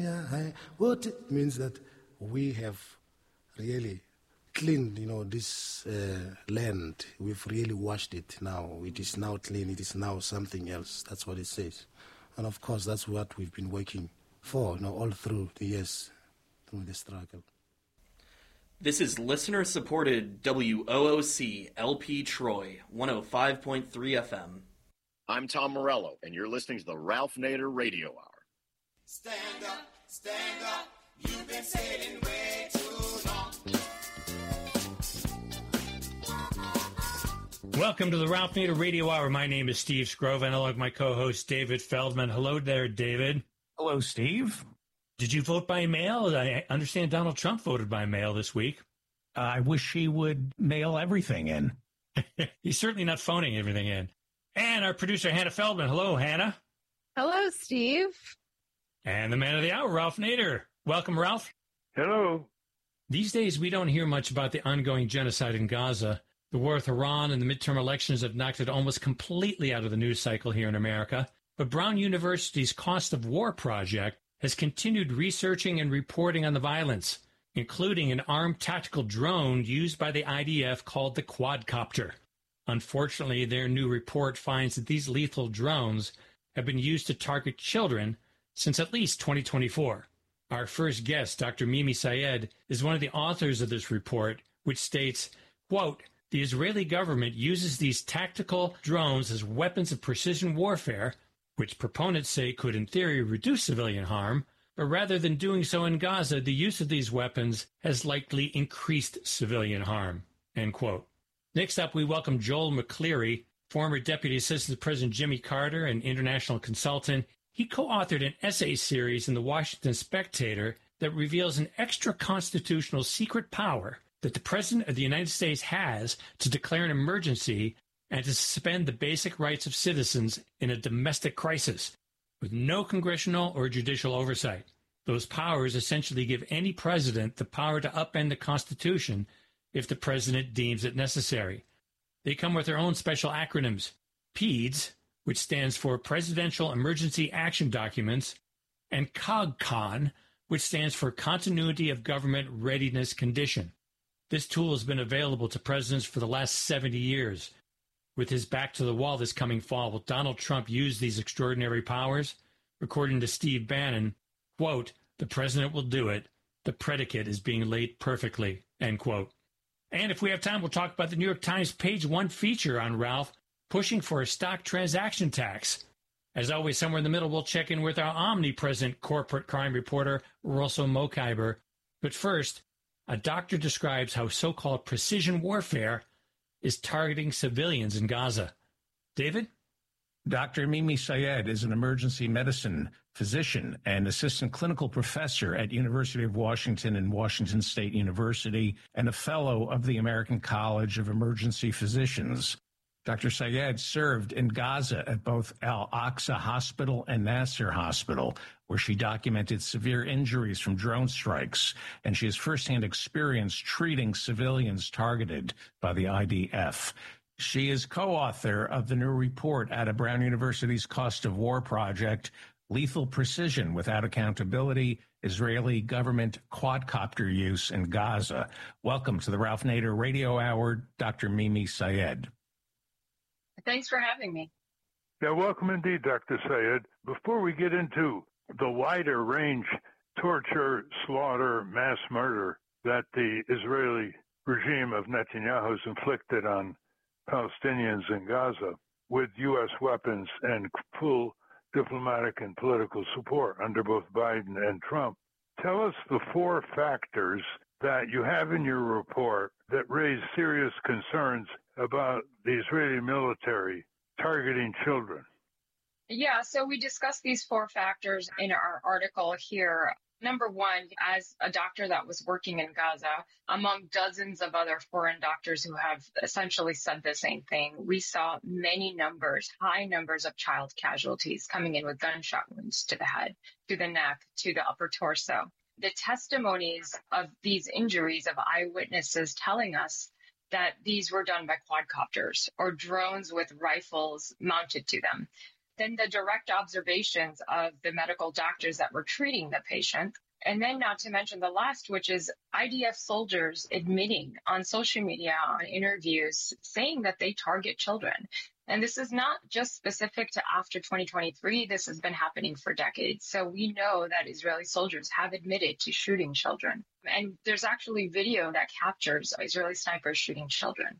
What it means that we have really cleaned, this land. We've really washed it now. It is now clean. It is now something else. That's what it says. And of course, that's what we've been working for, all through the years, through the struggle. This is listener-supported WOOC LP Troy, 105.3 FM. I'm Tom Morello, and you're listening to the Ralph Nader Radio Hour. Stand up, you've been sailing way too long. Welcome to the Ralph Nader Radio Hour. My name is Steve Scrove, and along with my co-host David Feldman. Hello there, David. Hello, Steve. Did you vote by mail? I understand Donald Trump voted by mail this week. I wish he would mail everything in. He's certainly not phoning everything in. And our producer, Hannah Feldman. Hello, Hannah. Hello, Steve. And the man of the hour, Ralph Nader. Welcome, Ralph. Hello. These days, we don't hear much about the ongoing genocide in Gaza. The war with Iran and the midterm elections have knocked it almost completely out of the news cycle here in America. But Brown University's Cost of War project has continued researching and reporting on the violence, including an armed tactical drone used by the IDF called the quadcopter. Unfortunately, their new report finds that these lethal drones have been used to target children since at least 2024. Our first guest, Dr. Mimi Sayed, is one of the authors of this report, which states, quote, "The Israeli government uses these tactical drones as weapons of precision warfare, which proponents say could in theory reduce civilian harm, but rather than doing so in Gaza, the use of these weapons has likely increased civilian harm." End quote. Next up, we welcome Joel McCleary, former Deputy Assistant President Jimmy Carter and international consultant. He co-authored an essay series in the Washington Spectator that reveals an extra-constitutional secret power that the President of the United States has to declare an emergency and to suspend the basic rights of citizens in a domestic crisis, with no congressional or judicial oversight. Those powers essentially give any president the power to upend the Constitution if the president deems it necessary. They come with their own special acronyms, PEDS, which stands for Presidential Emergency Action Documents, and COGCON, which stands for Continuity of Government Readiness Condition. This tool has been available to presidents for the last 70 years. With his back to the wall this coming fall, will Donald Trump use these extraordinary powers? According to Steve Bannon, quote, "The president will do it. The predicate is being laid perfectly," end quote. And if we have time, we'll talk about the New York Times page one feature on Ralph pushing for a stock transaction tax. As always, somewhere in the middle, we'll check in with our omnipresent corporate crime reporter, Russell Mokhiber. But first, a doctor describes how so-called precision warfare is targeting civilians in Gaza. David? Dr. Mimi Sayed is an emergency medicine physician and assistant clinical professor at University of Washington and Washington State University and a fellow of the American College of Emergency Physicians. Dr. Sayed served in Gaza at both Al-Aqsa Hospital and Nasser Hospital, where she documented severe injuries from drone strikes, and she has firsthand experience treating civilians targeted by the IDF. She is co-author of the new report out of Brown University's Cost of War project, Lethal Precision Without Accountability, Israeli Government Quadcopter Use in Gaza. Welcome to the Ralph Nader Radio Hour, Dr. Mimi Sayed. Thanks for having me. Yeah, welcome indeed, Dr. Sayed. Before we get into the wider range torture, slaughter, mass murder that the Israeli regime of Netanyahu has inflicted on Palestinians in Gaza with U.S. weapons and full diplomatic and political support under both Biden and Trump, tell us the four factors that you have in your report that raise serious concerns about the Israeli military targeting children. Yeah, so we discussed these four factors in our article here. Number one, as a doctor that was working in Gaza, among dozens of other foreign doctors who have essentially said the same thing, we saw high numbers of child casualties coming in with gunshot wounds to the head, to the neck, to the upper torso. The testimonies of these injuries of eyewitnesses telling us that these were done by quadcopters or drones with rifles mounted to them. then the direct observations of the medical doctors that were treating the patient, and then not to mention the last, which is IDF soldiers admitting on social media, on interviews, saying that they target children. And this is not just specific to after 2023. This has been happening for decades. So we know that Israeli soldiers have admitted to shooting children. And there's actually video that captures Israeli snipers shooting children.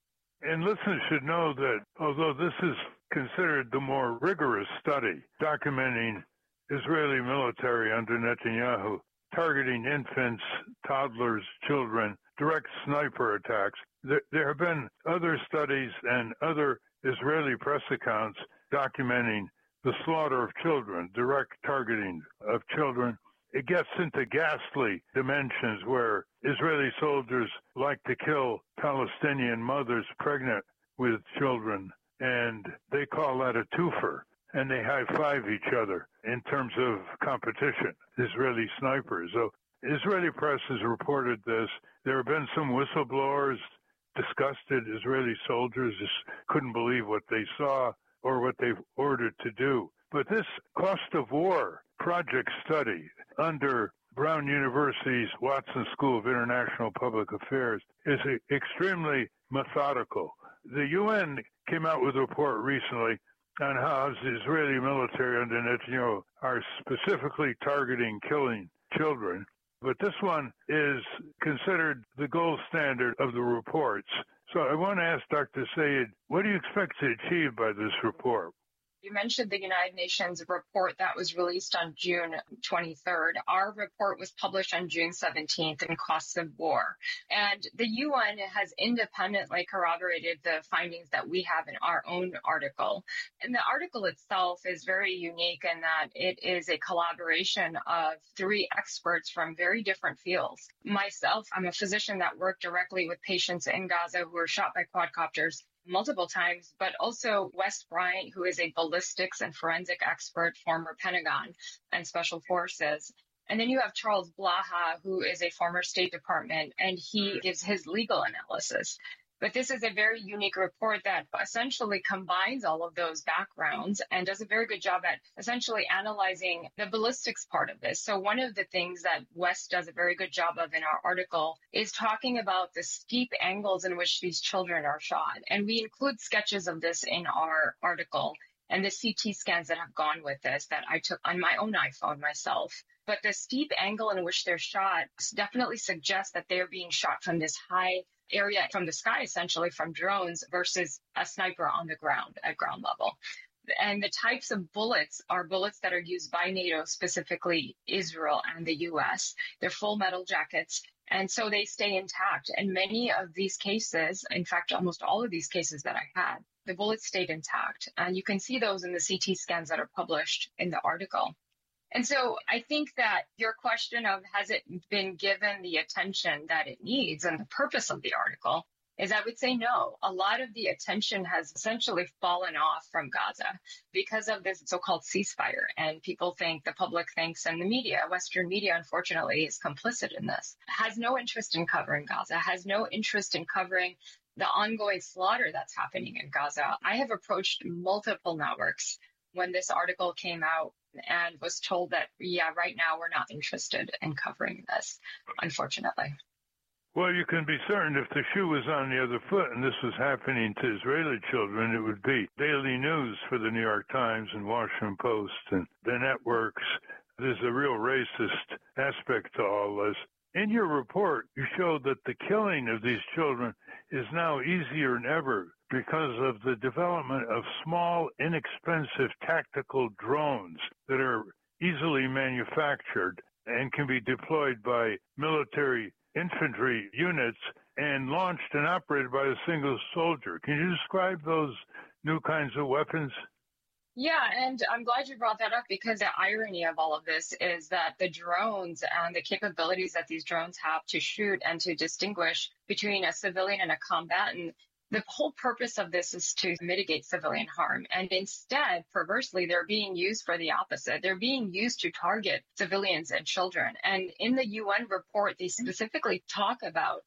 And listeners should know that although this is considered the more rigorous study documenting Israeli military under Netanyahu targeting infants, toddlers, children, direct sniper attacks, there have been other studies and other Israeli press accounts documenting the slaughter of children, direct targeting of children. It gets into ghastly dimensions where Israeli soldiers like to kill Palestinian mothers pregnant with children, and they call that a twofer, and they high-five each other in terms of competition, Israeli snipers. So Israeli press has reported this. There have been some whistleblowers, disgusted Israeli soldiers just couldn't believe what they saw or what they've ordered to do. But this cost of war project study under Brown University's Watson School of International Public Affairs is extremely methodical. The UN came out with a report recently on how the Israeli military under Netanyahu are specifically targeting killing children. But this one is considered the gold standard of the reports. So I want to ask Dr. Sayed, what do you expect to achieve by this report? You mentioned the United Nations report that was released on June 23rd. Our report was published on June 17th in Costs of War. And the UN has independently corroborated the findings that we have in our own article. And the article itself is very unique in that it is a collaboration of 3 experts from very different fields. Myself, I'm a physician that worked directly with patients in Gaza who were shot by quadcopters multiple times, but also Wes Bryant, who is a ballistics and forensic expert, former Pentagon and Special Forces. And then you have Charles Blaha, who is a former State Department, and he gives his legal analysis. But this is a very unique report that essentially combines all of those backgrounds and does a very good job at essentially analyzing the ballistics part of this. So one of the things that Wes does a very good job of in our article is talking about the steep angles in which these children are shot. And we include sketches of this in our article and the CT scans that have gone with this that I took on my own iPhone myself. But the steep angle in which they're shot definitely suggests that they're being shot from this high area from the sky, essentially from drones, versus a sniper on the ground at ground level. And the types of bullets are bullets that are used by NATO, specifically Israel and the US. They're full metal jackets. And so they stay intact. And many of these cases, in fact, almost all of these cases that I had, the bullets stayed intact. And you can see those in the CT scans that are published in the article. And so I think that your question of has it been given the attention that it needs and the purpose of the article is I would say no. A lot of the attention has essentially fallen off from Gaza because of this so-called ceasefire. And people think, the public thinks, and the media, Western media, unfortunately, is complicit in this, has no interest in covering Gaza, has no interest in covering the ongoing slaughter that's happening in Gaza. I have approached multiple networks when this article came out and was told that, yeah, right now we're not interested in covering this, unfortunately. Well, you can be certain if the shoe was on the other foot and this was happening to Israeli children, it would be daily news for the New York Times and Washington Post and the networks. There's a real racist aspect to all this. In your report, you showed that the killing of these children is now easier than ever because of the development of small, inexpensive tactical drones that are easily manufactured and can be deployed by military infantry units and launched and operated by a single soldier. Can you describe those new kinds of weapons? Yeah, and I'm glad you brought that up because the irony of all of this is that the drones and the capabilities that these drones have to shoot and to distinguish between a civilian and a combatant, the whole purpose of this is to mitigate civilian harm. And instead, perversely, they're being used for the opposite. They're being used to target civilians and children. And in the UN report, they specifically talk about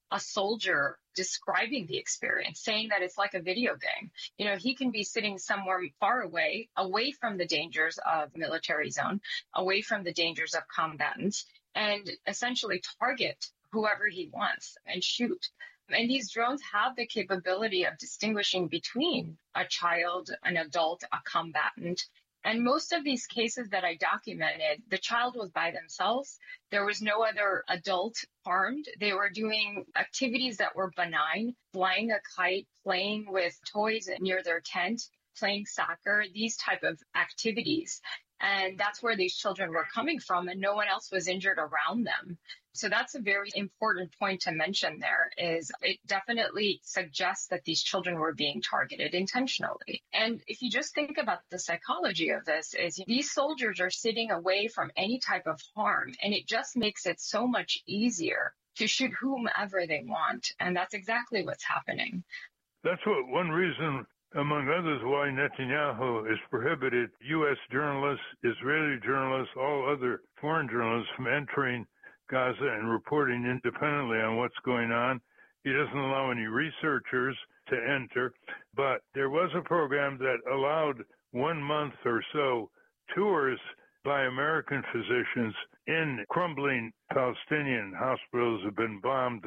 a soldier describing the experience, saying that it's like a video game. He can be sitting somewhere far away from the dangers of military zone, away from the dangers of combatants, and essentially target whoever he wants and shoot. And these drones have the capability of distinguishing between a child, an adult, a combatant. And most of these cases that I documented, the child was by themselves. There was no other adult harmed. They were doing activities that were benign, flying a kite, playing with toys near their tent, playing soccer, these type of activities. And that's where these children were coming from, and no one else was injured around them. So that's a very important point to mention there, is it definitely suggests that these children were being targeted intentionally. And if you just think about the psychology of this, is these soldiers are sitting away from any type of harm, and it just makes it so much easier to shoot whomever they want. And that's exactly what's happening. That's one reason, among others, why Netanyahu has prohibited U.S. journalists, Israeli journalists, all other foreign journalists from entering Gaza and reporting independently on what's going on. He doesn't allow any researchers to enter, but there was a program that allowed 1 month or so tours by American physicians in crumbling Palestinian hospitals have been bombed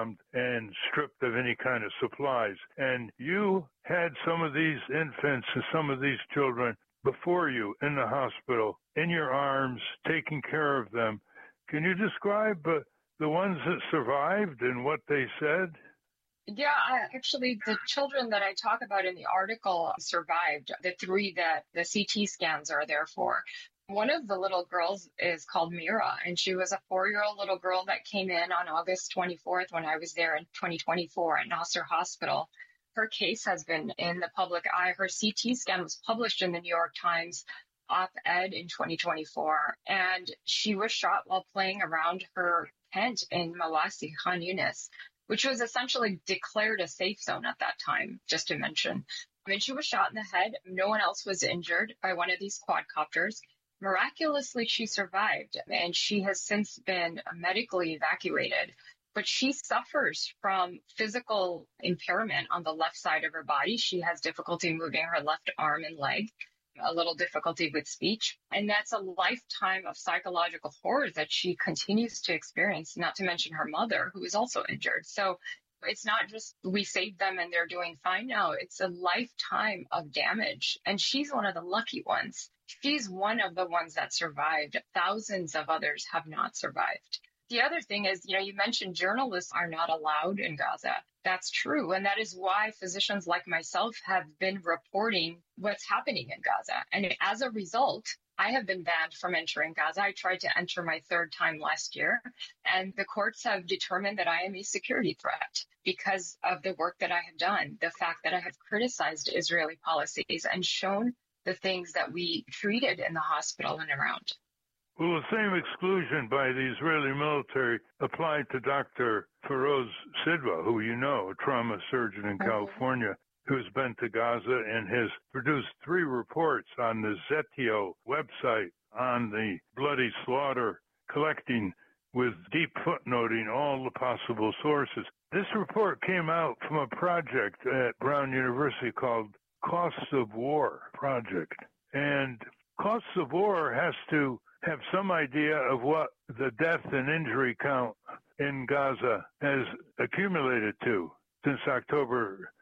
and stripped of any kind of supplies. And you had some of these infants and some of these children before you in the hospital, in your arms, taking care of them. Can you describe the ones that survived and what they said? Yeah, actually, the children that I talk about in the article survived, the 3 that the CT scans are there for. One of the little girls is called Mira, and she was a 4-year-old little girl that came in on August 24th when I was there in 2024 at Nasser Hospital. Her case has been in the public eye. Her CT scan was published in the New York Times op-ed in 2024, and she was shot while playing around her tent in Mawasi, Khan Yunis, which was essentially declared a safe zone at that time, just to mention. She was shot in the head. No one else was injured by one of these quadcopters. Miraculously, she survived, and she has since been medically evacuated. But she suffers from physical impairment on the left side of her body. She has difficulty moving her left arm and leg, a little difficulty with speech. And that's a lifetime of psychological horrors that she continues to experience, not to mention her mother, who is also injured. So it's not just we saved them and they're doing fine now. It's a lifetime of damage. And she's one of the lucky ones. She's one of the ones that survived. Thousands of others have not survived. The other thing is, you mentioned journalists are not allowed in Gaza. That's true. And that is why physicians like myself have been reporting what's happening in Gaza. And as a result, I have been banned from entering Gaza. I tried to enter my 3rd time last year, and the courts have determined that I am a security threat because of the work that I have done, the fact that I have criticized Israeli policies and shown the things that we treated in the hospital and around. Well, the same exclusion by the Israeli military applied to Dr. Feroz Sidva, who you know, a trauma surgeon in California, who's been to Gaza and has produced 3 reports on the Zetio website on the bloody slaughter, collecting with deep footnoting all the possible sources. This report came out from a project at Brown University called Costs of War Project. And Costs of War has to have some idea of what the death and injury count in Gaza has accumulated to since October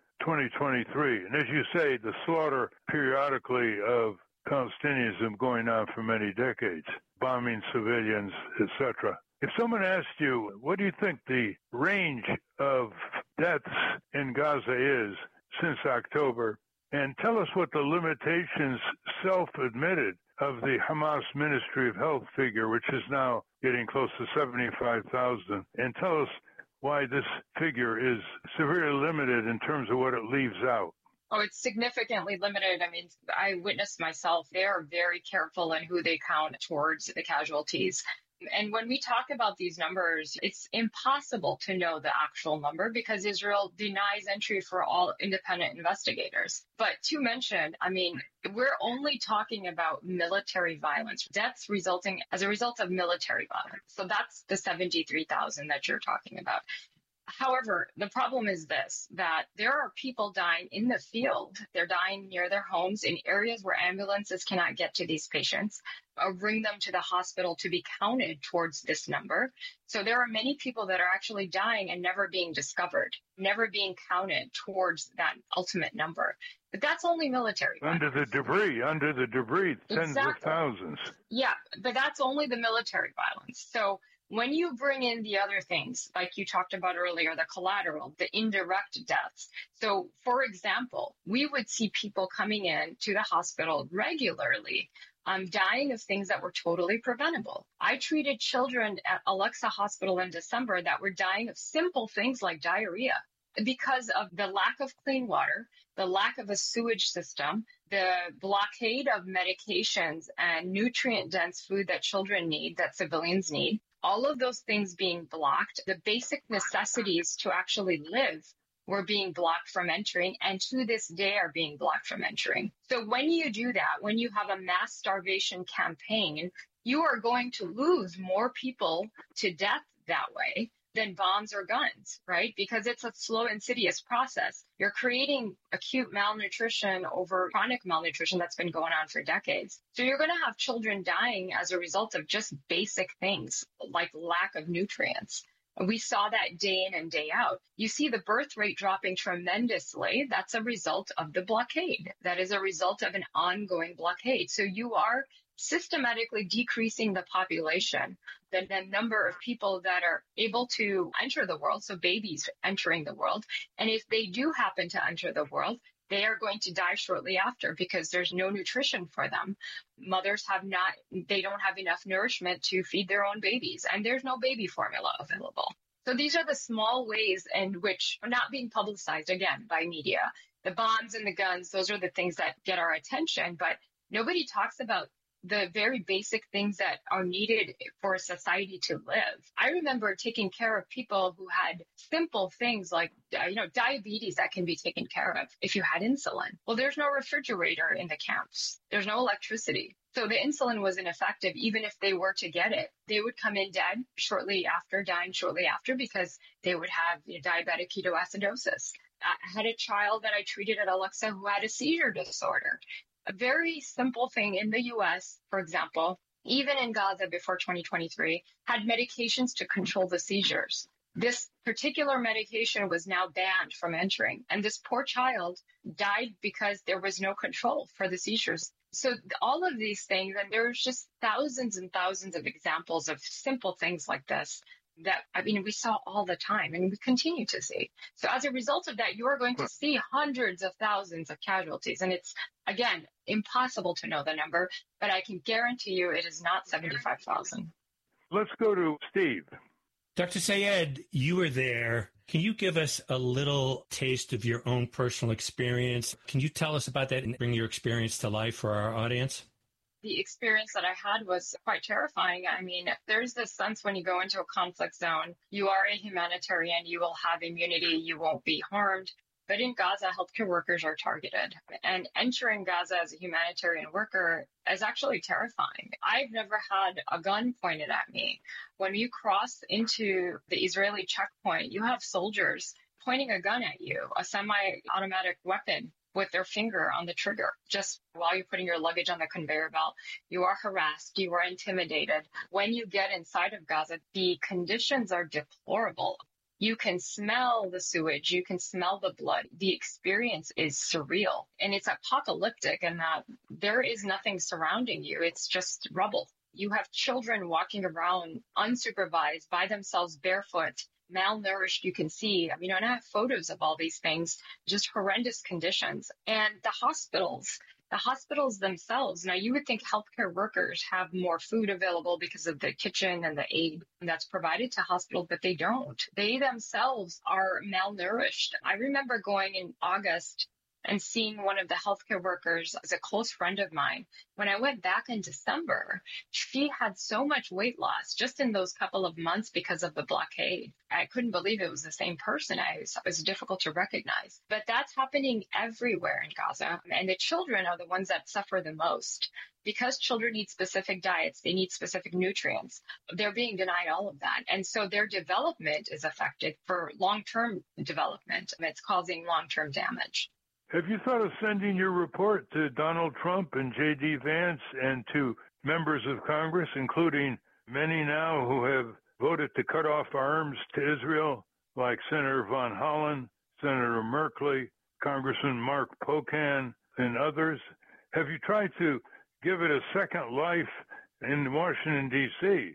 2023. And as you say, the slaughter periodically of Palestinians has been going on for many decades, bombing civilians, etc. If someone asked you, what do you think the range of deaths in Gaza is since October, and tell us what the limitations self-admitted of the Hamas Ministry of Health figure, which is now getting close to 75,000, and tell us why this figure is severely limited in terms of what it leaves out. Oh, it's significantly limited. I witnessed myself. They are very careful in who they count towards the casualties. And when we talk about these numbers, it's impossible to know the actual number because Israel denies entry for all independent investigators. But to mention, we're only talking about military violence, deaths resulting as a result of military violence. So that's the 73,000 that you're talking about. However, the problem is this, that there are people dying in the field. They're dying near their homes in areas where ambulances cannot get to these patients or bring them to the hospital to be counted towards this number. So there are many people that are actually dying and never being discovered, never being counted towards that ultimate number. But that's only military violence. Under the debris, tens of thousands. Yeah, but that's only the military violence. So when you bring in the other things, like you talked about earlier, the collateral, the indirect deaths. So, for example, we would see people coming in to the hospital regularly, dying of things that were totally preventable. I treated children at Alexa Hospital in December that were dying of simple things like diarrhea because of the lack of clean water, the lack of a sewage system, the blockade of medications and nutrient-dense food that children need, that civilians need. All of those things being blocked, the basic necessities to actually live were being blocked from entering, and to this day are being blocked from entering. So when you do that, when you have a mass starvation campaign, you are going to lose more people to death that way than bombs or guns, right? Because it's a slow, insidious process. You're creating acute malnutrition over chronic malnutrition that's been going on for decades. So you're going to have children dying as a result of just basic things like lack of nutrients. We saw that day in and day out. You see the birth rate dropping tremendously. That's a result of the blockade. That is a result of an ongoing blockade. So you are systematically decreasing the population, the number of people that are able to enter the world, so babies entering the world. And if they do happen to enter the world, they are going to die shortly after because there's no nutrition for them. Mothers they don't have enough nourishment to feed their own babies, and there's no baby formula available. So these are the small ways in which are not being publicized, again, by media. The bombs and the guns, those are the things that get our attention, but nobody talks about the very basic things that are needed for a society to live. I remember taking care of people who had simple things like, diabetes that can be taken care of if you had insulin. Well, there's no refrigerator in the camps. There's no electricity. So the insulin was ineffective even if they were to get it. They would come in dying shortly after because they would have diabetic ketoacidosis. I had a child that I treated at Alexa who had a seizure disorder. A very simple thing in the U.S., for example, even in Gaza before 2023, had medications to control the seizures. This particular medication was now banned from entering, and this poor child died because there was no control for the seizures. So all of these things, and there's just thousands and thousands of examples of simple things like this that, we saw all the time and we continue to see. So as a result of that, you are going to see hundreds of thousands of casualties. And it's, again, impossible to know the number, but I can guarantee you it is not 75,000. Let's go to Steve. Dr. Sayed, you were there. Can you give us a little taste of your own personal experience? Can you tell us about that and bring your experience to life for our audience? The experience that I had was quite terrifying. There's this sense when you go into a conflict zone, you are a humanitarian, you will have immunity, you won't be harmed. But in Gaza, healthcare workers are targeted. And entering Gaza as a humanitarian worker is actually terrifying. I've never had a gun pointed at me. When you cross into the Israeli checkpoint, you have soldiers pointing a gun at you, a semi-automatic weapon, with their finger on the trigger. Just while you're putting your luggage on the conveyor belt, you are harassed, you are intimidated. When you get inside of Gaza, the conditions are deplorable. You can smell the sewage, you can smell the blood. The experience is surreal, and it's apocalyptic in that there is nothing surrounding you. It's just rubble. You have children walking around unsupervised, by themselves, barefoot, malnourished, you can see. And I have photos of all these things, just horrendous conditions. And the hospitals themselves, now you would think healthcare workers have more food available because of the kitchen and the aid that's provided to hospitals, but they don't. They themselves are malnourished. I remember going in August and seeing one of the healthcare workers as a close friend of mine. When I went back in December, she had so much weight loss just in those couple of months because of the blockade. I couldn't believe it was the same person. It was difficult to recognize. But that's happening everywhere in Gaza. And the children are the ones that suffer the most. Because children need specific diets, they need specific nutrients. They're being denied all of that. And so their development is affected for long-term development. And it's causing long-term damage. Have you thought of sending your report to Donald Trump and J.D. Vance and to members of Congress, including many now who have voted to cut off arms to Israel, like Senator Von Hollen, Senator Merkley, Congressman Mark Pocan, and others? Have you tried to give it a second life in Washington, D.C.?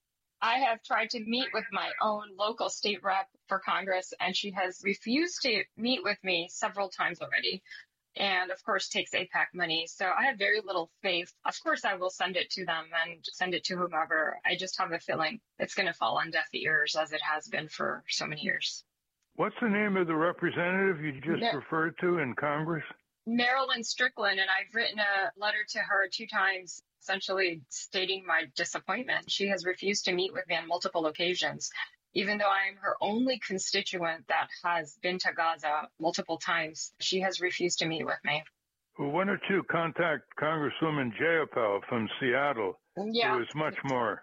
I have tried to meet with my own local state rep for Congress, and she has refused to meet with me several times already. And, of course, takes AIPAC money. So I have very little faith. Of course, I will send it to them and send it to whomever. I just have a feeling it's going to fall on deaf ears, as it has been for so many years. What's the name of the representative you just referred to in Congress? Marilyn Strickland, and I've written a letter to her 2 times, essentially stating my disappointment. She has refused to meet with me on multiple occasions, even though I am her only constituent that has been to Gaza multiple times. She has refused to meet with me. Well, why don't you contact Congresswoman Jayapal from Seattle, who is much more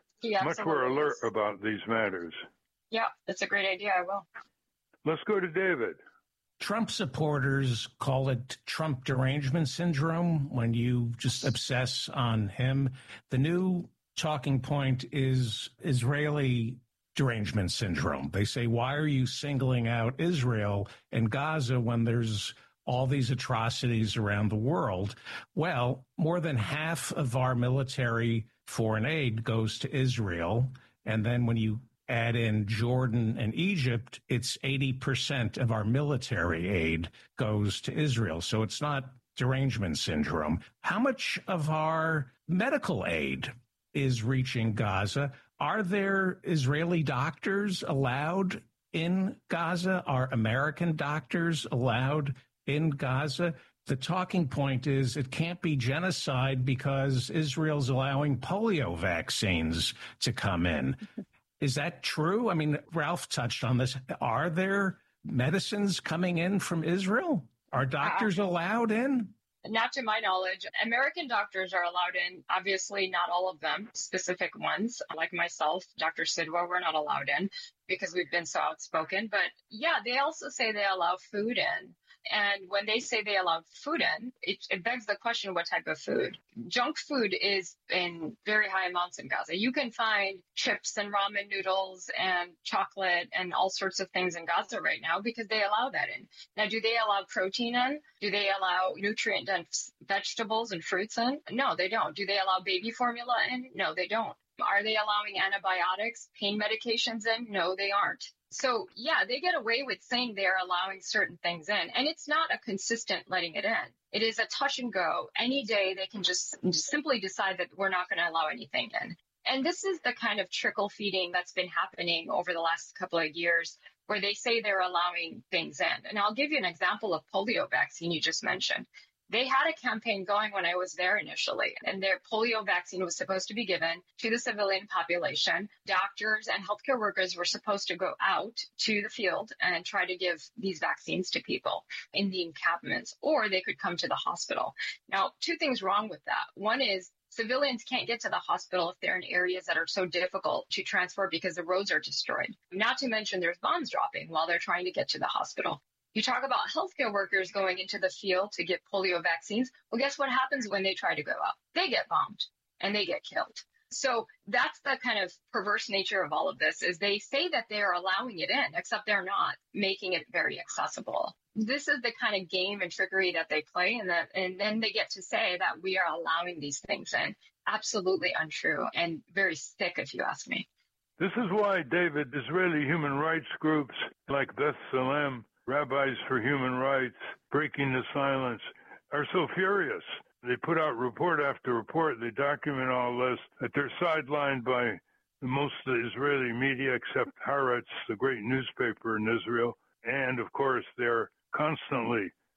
alert about these matters. Yeah, that's a great idea. I will. Let's go to David. Trump supporters call it Trump derangement syndrome when you just obsess on him. The new talking point is Israeli derangement syndrome. They say, why are you singling out Israel and Gaza when there's all these atrocities around the world? Well, more than half of our military foreign aid goes to Israel. And then when you add in Jordan and Egypt, it's 80% of our military aid goes to Israel. So it's not derangement syndrome. How much of our medical aid is reaching Gaza? Are there Israeli doctors allowed in Gaza? Are American doctors allowed in Gaza? The talking point is it can't be genocide because Israel's allowing polio vaccines to come in. Is that true? I mean, Ralph touched on this. Are there medicines coming in from Israel? Are doctors allowed in? Not to my knowledge. American doctors are allowed in. Obviously, not all of them, specific ones. Like myself, Dr. Sidwa, we're not allowed in because we've been so outspoken. But yeah, they also say they allow food in. And when they say they allow food in, it begs the question, what type of food? Junk food is in very high amounts in Gaza. You can find chips and ramen noodles and chocolate and all sorts of things in Gaza right now because they allow that in. Now, do they allow protein in? Do they allow nutrient-dense vegetables and fruits in? No, they don't. Do they allow baby formula in? No, they don't. Are they allowing antibiotics, pain medications in? No, they aren't. So, yeah, they get away with saying they're allowing certain things in. And it's not a consistent letting it in. It is a touch and go. Any day they can just simply decide that we're not going to allow anything in. And this is the kind of trickle feeding that's been happening over the last couple of years where they say they're allowing things in. And I'll give you an example of polio vaccine you just mentioned. They had a campaign going when I was there initially, and their polio vaccine was supposed to be given to the civilian population. Doctors and healthcare workers were supposed to go out to the field and try to give these vaccines to people in the encampments, or they could come to the hospital. Now, 2 things wrong with that. One is civilians can't get to the hospital if they're in areas that are so difficult to transport because the roads are destroyed. Not to mention there's bombs dropping while they're trying to get to the hospital. You talk about healthcare workers going into the field to get polio vaccines. Well, guess what happens when they try to go out? They get bombed and they get killed. So that's the kind of perverse nature of all of this is they say that they're allowing it in, except they're not making it very accessible. This is the kind of game and trickery that they play, and then they get to say that we are allowing these things in. Absolutely untrue and very sick, if you ask me. This is why, David, Israeli human rights groups like Beth Salem, Rabbis for Human Rights, Breaking the Silence, are so furious. They put out report after report. They document all this, that they're sidelined by most of the Israeli media except Haaretz, the great newspaper in Israel. And, of course, they're constantly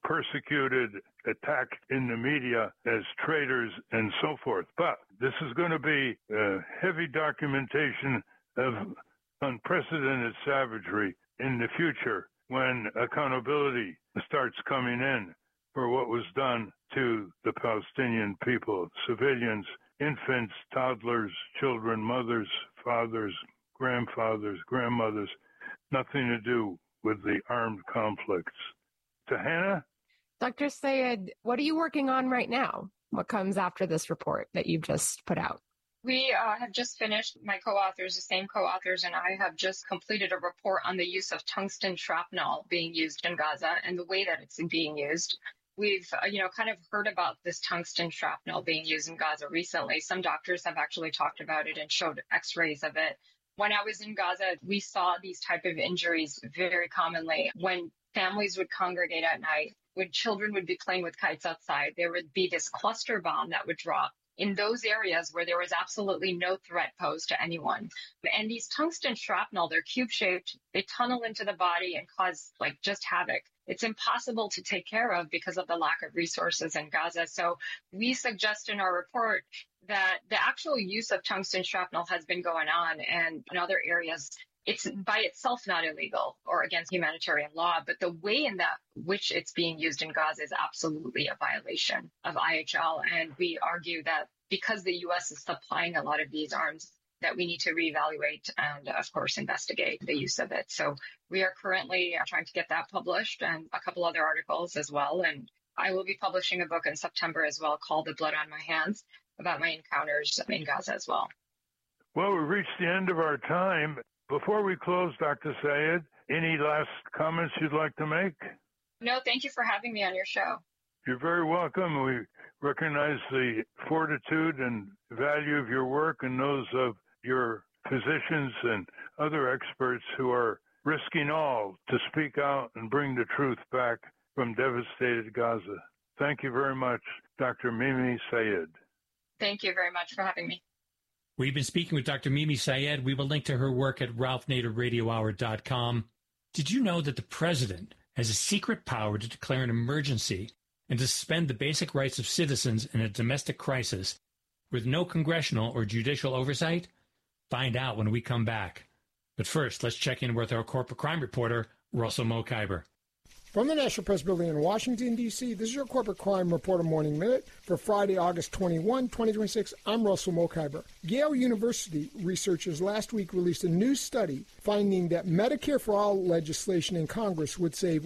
persecuted, attacked in the media as traitors and so forth. But this is going to be a heavy documentation of unprecedented savagery in the future when accountability starts coming in for what was done to the Palestinian people, civilians, infants, toddlers, children, mothers, fathers, grandfathers, grandmothers, nothing to do with the armed conflicts. To Hannah? Dr. Sayed, what are you working on right now? What comes after this report that you've just put out? We have just finished, my co-authors, the same co-authors, and I have just completed a report on the use of tungsten shrapnel being used in Gaza and the way that it's being used. We've, kind of heard about this tungsten shrapnel being used in Gaza recently. Some doctors have actually talked about it and showed x-rays of it. When I was in Gaza, we saw these type of injuries very commonly when families would congregate at night, when children would be playing with kites outside. There would be this cluster bomb that would drop in those areas where there was absolutely no threat posed to anyone. And these tungsten shrapnel, they're cube-shaped, they tunnel into the body and cause just havoc. It's impossible to take care of because of the lack of resources in Gaza. So we suggest in our report that the actual use of tungsten shrapnel has been going on, and in other areas, it's by itself not illegal or against humanitarian law, but the way in which it's being used in Gaza is absolutely a violation of IHL. And we argue that because the U.S. is supplying a lot of these arms, that we need to reevaluate and, of course, investigate the use of it. So we are currently trying to get that published and a couple other articles as well. And I will be publishing a book in September as well called The Blood on My Hands about my encounters in Gaza as well. Well, we've reached the end of our time. Before we close, Dr. Sayed, any last comments you'd like to make? No, thank you for having me on your show. You're very welcome. We recognize the fortitude and value of your work and those of your physicians and other experts who are risking all to speak out and bring the truth back from devastated Gaza. Thank you very much, Dr. Mimi Sayed. Thank you very much for having me. We've been speaking with Dr. Mimi Sayed. We will link to her work at ralphnaderradiohour.com. Did you know that the president has a secret power to declare an emergency and to suspend the basic rights of citizens in a domestic crisis with no congressional or judicial oversight? Find out when we come back. But first, let's check in with our corporate crime reporter, Russell Mokhiber. From the National Press Building in Washington, D.C., this is your Corporate Crime Reporter Morning Minute for Friday, August 21, 2026. I'm Russell Mokhiber. Yale University researchers last week released a new study finding that Medicare for All legislation in Congress would save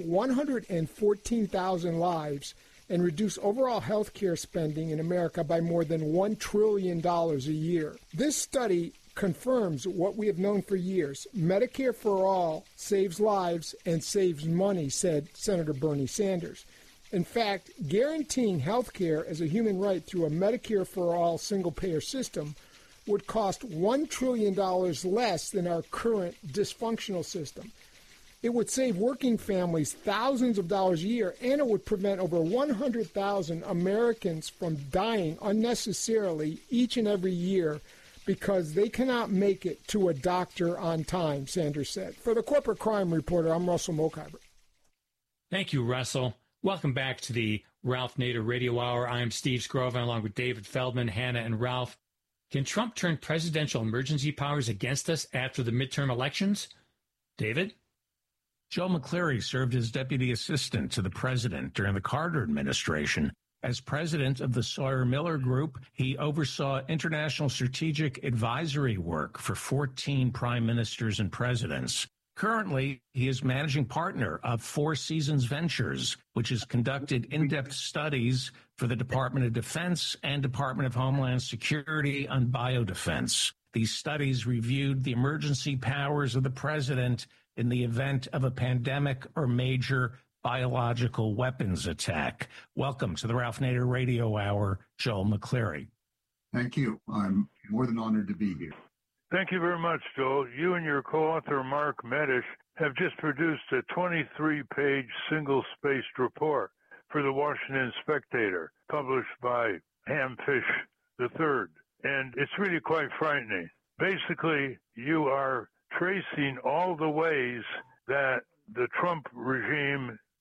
114,000 lives and reduce overall health care spending in America by more than $1 trillion a year. This study confirms what we have known for years. Medicare for All saves lives and saves money, said Senator Bernie Sanders. In fact, guaranteeing health care as a human right through a Medicare for All single-payer system would cost $1 trillion less than our current dysfunctional system. It would save working families thousands of dollars a year, and it would prevent over 100,000 Americans from dying unnecessarily each and every year because they cannot make it to a doctor on time, Sanders said. For the Corporate Crime Reporter, I'm Russell Mokhiber. Thank you, Russell. Welcome back to the Ralph Nader Radio Hour. I'm Steve Scrovan, along with David Feldman, Hannah, and Ralph. Can Trump turn presidential emergency powers against us after the midterm elections? David? Joe McCleary served as deputy assistant to the president during the Carter administration. As president of the Sawyer-Miller Group, he oversaw international strategic advisory work for 14 prime ministers and presidents. Currently, he is managing partner of Four Seasons Ventures, which has conducted in-depth studies for the Department of Defense and Department of Homeland Security on biodefense. These studies reviewed the emergency powers of the president in the event of a pandemic or major biological weapons attack. Welcome to the Ralph Nader Radio Hour, Joel McCleary. Thank you. I'm more than honored to be here. Thank you very much, Joel. You and your co-author, Mark Medish, have just produced a 23-page single-spaced report for the Washington Spectator, published by Hamfish III. And it's really quite frightening. Basically, you are tracing all the ways that the Trump regime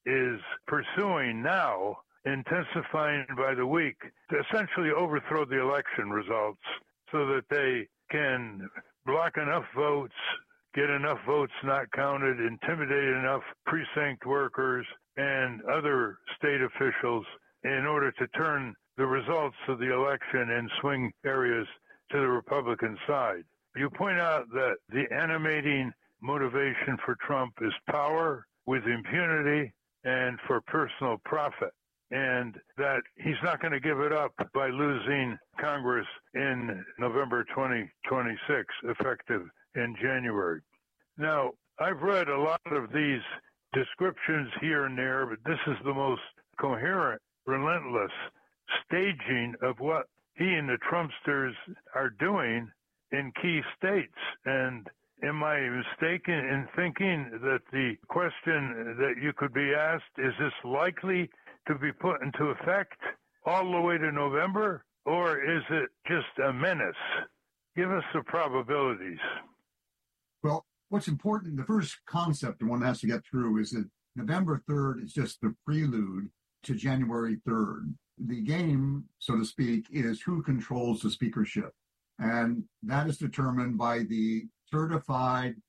is pursuing now, intensifying by the week, to essentially overthrow the election results so that they can block enough votes, get enough votes not counted, intimidate enough precinct workers and other state officials in order to turn the results of the election in swing areas to the Republican side. You point out that the animating motivation for Trump is power with impunity and for personal profit, and that he's not going to give it up by losing Congress in November 2026, effective in January. Now, I've read a lot of these descriptions here and there, but this is the most coherent, relentless staging of what he and the Trumpsters are doing in key states. And am I mistaken in thinking that the question that you could be asked, is this likely to be put into effect all the way to November, or is it just a menace? Give us the probabilities. Well, what's important, the first concept one has to get through is that November 3rd is just the prelude to January 3rd. The game, so to speak, is who controls the speakership. And that is determined by the certified